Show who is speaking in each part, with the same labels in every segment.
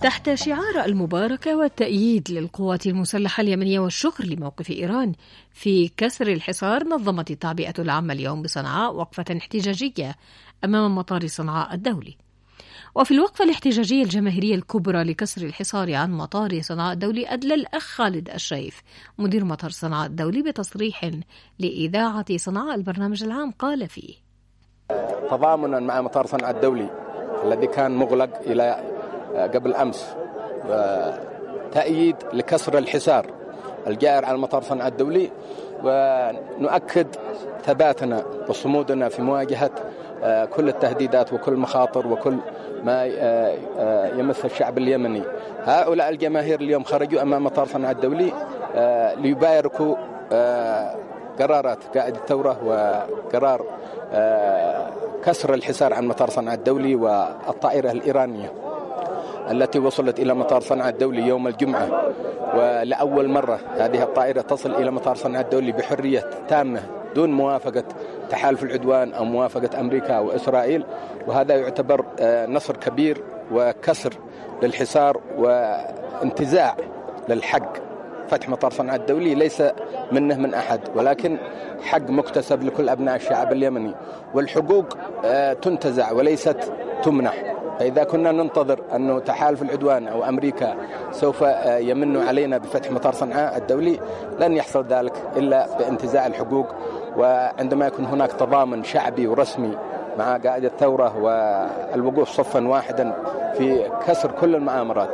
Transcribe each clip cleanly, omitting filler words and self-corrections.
Speaker 1: تحت شعار المباركة والتأييد للقوات المسلحة اليمنية والشكر لموقف إيران في كسر الحصار، نظمت التعبئة العامة اليوم بصنعاء وقفة احتجاجية أمام مطار صنعاء الدولي. وفي الوقفة الاحتجاجية الجماهيرية الكبرى لكسر الحصار عن مطار صنعاء الدولي، أدلى الأخ خالد الشيف مدير مطار صنعاء الدولي بتصريح لإذاعة صنعاء البرنامج العام قال فيه:
Speaker 2: تضامنا مع مطار صنعاء الدولي الذي كان مغلق إلى قبل أمس، تأييد لكسر الحصار الجائر على مطار صنعاء الدولي، ونؤكد ثباتنا وصمودنا في مواجهة كل التهديدات وكل المخاطر وكل ما يمس الشعب اليمني. هؤلاء الجماهير اليوم خرجوا أمام مطار صنعاء الدولي ليباركوا قرارات قائد الثورة وقرار كسر الحصار عن مطار صنعاء الدولي والطائرة الإيرانية التي وصلت إلى مطار صنعاء الدولي يوم الجمعة. ولأول مرة هذه الطائرة تصل إلى مطار صنعاء الدولي بحرية تامة دون موافقة تحالف العدوان أو موافقة أمريكا وإسرائيل، وهذا يعتبر نصر كبير وكسر للحصار وانتزاع للحق. فتح مطار صنعاء الدولي ليس منه من أحد، ولكن حق مكتسب لكل أبناء الشعب اليمني، والحقوق تنتزع وليست تمنح. فإذا كنا ننتظر أنه تحالف العدوان أو أمريكا سوف يمنوا علينا بفتح مطار صنعاء الدولي، لن يحصل ذلك إلا بانتزاع الحقوق، وعندما يكون هناك تضامن شعبي ورسمي مع قائد الثورة والوقوف صفا واحدا في كسر كل المؤامرات.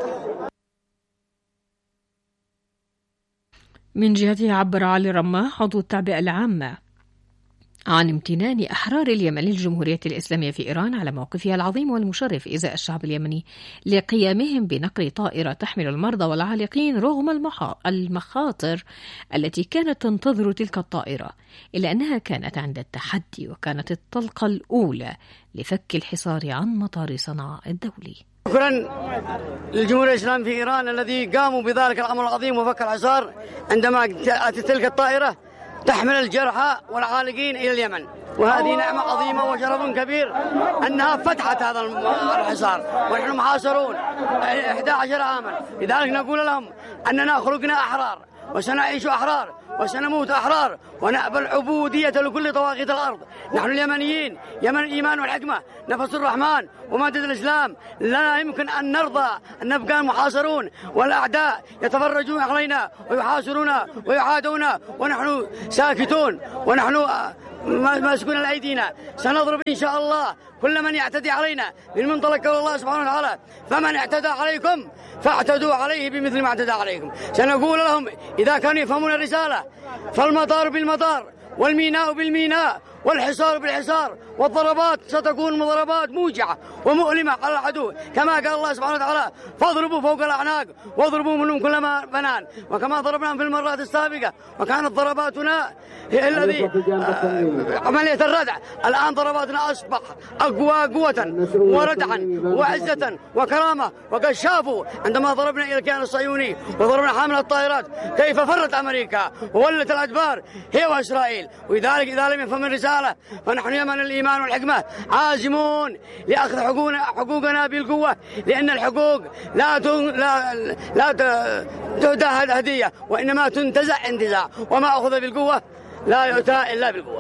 Speaker 1: من جهته عبر علي رماح عضو التعبئة العامة عن امتنان أحرار اليمن للجمهورية الإسلامية في إيران على موقفها العظيم والمشرف إزاء الشعب اليمني لقيامهم بنقل طائرة تحمل المرضى والعالقين رغم المخاطر التي كانت تنتظر تلك الطائرة، إلا أنها كانت عند التحدي وكانت الطلقة الأولى لفك الحصار عن مطار صنعاء الدولي.
Speaker 3: شكرا للجمهورية الإسلامية في إيران الذي قاموا بذلك الأمر العظيم وفك الحصار عندما أتت تلك الطائرة تحمل الجرحى والعالقين إلى اليمن، وهذه نعمة عظيمة وشرف كبير أنها فتحت هذا الحصار، ونحن محاصرون 11 عاما. لذلك نقول لهم أننا خلقنا أحرار وسنعيش أحرار وسنموت أحرار ونقبل العبودية لكل طواغيت الأرض. نحن اليمنيين يمن الإيمان والحكمة، نفس الرحمن ومادة الإسلام، لا يمكن أن نرضى أن نبقى محاصرون والأعداء يتفرجون علينا ويحاصرونا ويعادونا ونحن ساكتون ونحن ماسكون الأيدينا. سنضرب إن شاء الله كل من يعتدي علينا من منطلق قول الله سبحانه وتعالى: فمن اعتدى عليكم فاعتدوا عليه بمثل ما اعتدى عليكم. سنقول لهم إذا كانوا يفهمون الرسالة فالمطار بالمطار والميناء بالميناء والحصار بالحصار، والضربات ستكون ضربات موجعة ومؤلمة على العدو، كما قال الله سبحانه وتعالى: فاضربوا فوق الأعناق واضربوا منهم كل ما بنان، وكما ضربنا في المرات السابقة وكانت ضرباتنا هي الذي عملية الردع. الآن ضرباتنا أصبح أقوى قوة وردعا وعزة وكرامة، وقد شافوا عندما ضربنا إلى الكيان الصهيوني وضربنا حامل الطائرات كيف فرت أمريكا وولت الأدبار هي وإسرائيل. ولذلك إذا لم يفهم الرسالة فنحن يمن الإيمان والحكمة عازمون لأخذ حقوقنا بالقوة، لأن الحقوق لا تهدى هدية، وإنما تنتزع انتزاع، وما أخذ بالقوة لا يؤتى إلا بالقوة.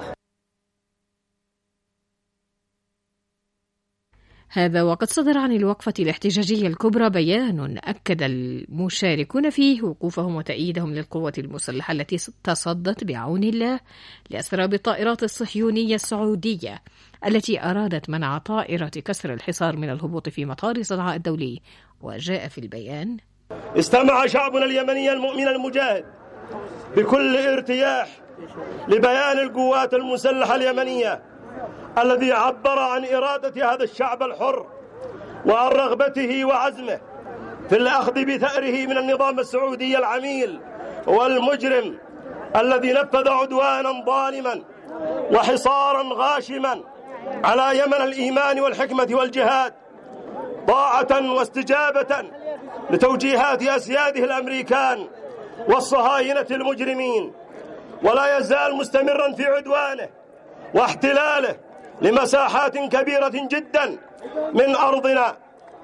Speaker 1: هذا وقد صدر عن الوقفة الاحتجاجية الكبرى بيان أكد المشاركون فيه وقوفهم وتأييدهم للقوة المسلحة التي تصدت بعون الله لأسراب الطائرات الصهيونية السعودية التي أرادت منع طائرة كسر الحصار من الهبوط في مطار صنعاء الدولي. وجاء في البيان:
Speaker 4: استمع شعبنا اليمني المؤمن المجاهد بكل ارتياح لبيان القوات المسلحة اليمنية الذي عبر عن إرادة هذا الشعب الحر وعن رغبته وعزمه في الأخذ بثأره من النظام السعودي العميل والمجرم الذي نفذ عدوانا ظالما وحصارا غاشما على يمن الإيمان والحكمة والجهاد، طاعة واستجابة لتوجيهات أسياده الأمريكان والصهاينة المجرمين، ولا يزال مستمرا في عدوانه واحتلاله لمساحات كبيرة جدا من أرضنا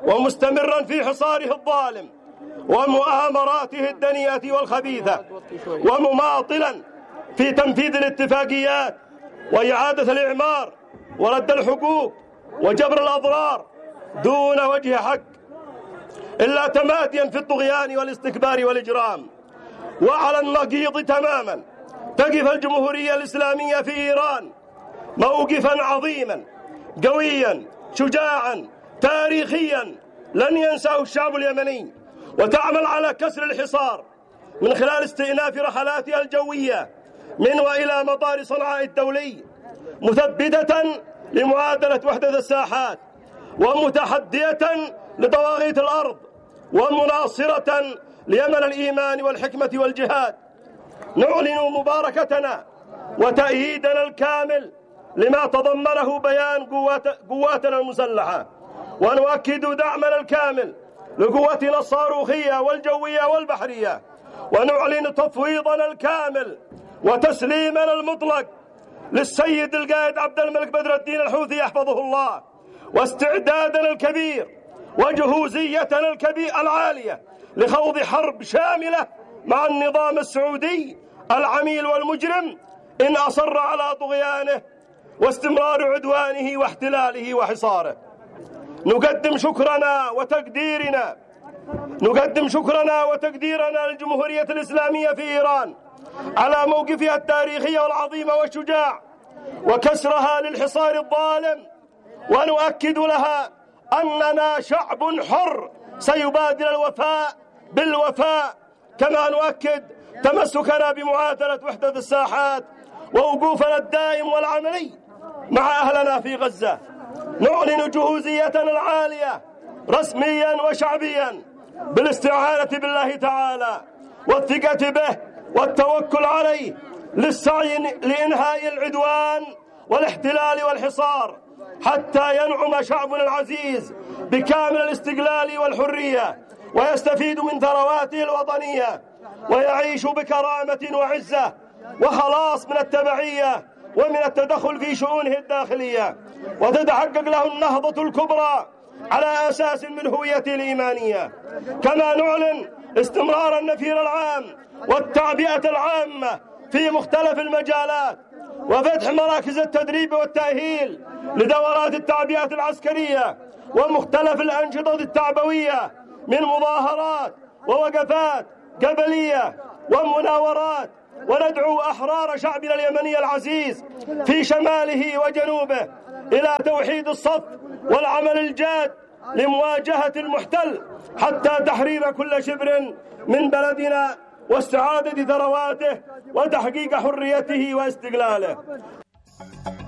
Speaker 4: ومستمرا في حصاره الظالم ومؤامراته الدنيئة والخبيثة، ومماطلا في تنفيذ الاتفاقيات وإعادة الإعمار ورد الحقوق وجبر الأضرار دون وجه حق، إلا تماديا في الطغيان والاستكبار والإجرام. وعلى النقيض تماما تقف الجمهورية الإسلامية في إيران موقفا عظيما قويا شجاعا تاريخيا لن ينساه الشعب اليمني، وتعمل على كسر الحصار من خلال استئناف رحلاتها الجوية من وإلى مطار صنعاء الدولي، مثبتة لمعادلة وحدة الساحات، ومتحدية لطواغيت الأرض، ومناصرة ليمن الإيمان والحكمة والجهاد. نعلن مباركتنا وتأييدنا الكامل لما تضمنه بيان قواتنا المسلحة، ونؤكد دعمنا الكامل لقوتنا الصاروخية والجوية والبحرية، ونعلن تفويضنا الكامل وتسليمنا المطلق للسيد القائد عبد الملك بدر الدين الحوثي يحفظه الله، واستعدادنا الكبير وجهوزيتنا العالية لخوض حرب شاملة مع النظام السعودي العميل والمجرم إن أصر على طغيانه واستمرار عدوانه واحتلاله وحصاره. نقدم شكرنا وتقديرنا للجمهورية الإسلامية في إيران على موقفها التاريخي والعظيم والشجاع وكسرها للحصار الظالم، ونؤكد لها أننا شعب حر سيبادل الوفاء بالوفاء، كما نؤكد تمسكنا بمعادلة وحدة الساحات ووقوفنا الدائم والعملي مع أهلنا في غزة. نعلن جهوزيتنا العالية رسميا وشعبيا بالاستعانة بالله تعالى والثقة به والتوكل عليه للسعي لإنهاء العدوان والاحتلال والحصار، حتى ينعم شعبنا العزيز بكامل الاستقلال والحرية، ويستفيد من ثرواته الوطنية، ويعيش بكرامة وعزة وخلاص من التبعية ومن التدخل في شؤونه الداخلية، وتتحقق له النهضة الكبرى على أساس من هويته الإيمانية. كما نعلن استمرار النفير العام والتعبئة العامة في مختلف المجالات، وفتح مراكز التدريب والتأهيل لدورات التعبئة العسكرية ومختلف الأنشطة التعبوية من مظاهرات ووقفات قبلية ومناورات. وندعو أحرار شعبنا اليمني العزيز في شماله وجنوبه إلى توحيد الصف والعمل الجاد لمواجهة المحتل حتى تحرير كل شبر من بلدنا واستعادة ثرواته وتحقيق حريته واستقلاله.